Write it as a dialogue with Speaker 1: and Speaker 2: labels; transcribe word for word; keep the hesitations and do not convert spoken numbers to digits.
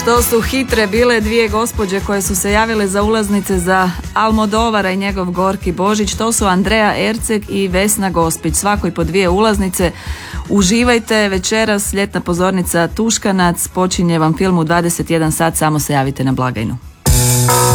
Speaker 1: To su hitre bile dvije gospođe koje su se javile za ulaznice za Almodovara i njegov Gorki Božić. To su Andreja Erceg i Vesna Gospić. Svakoj po dvije ulaznice. Uživajte večeras, ljetna pozornica Tuškanac. Počinje vam film u dvadeset jedan sat, samo se javite na blagajnu.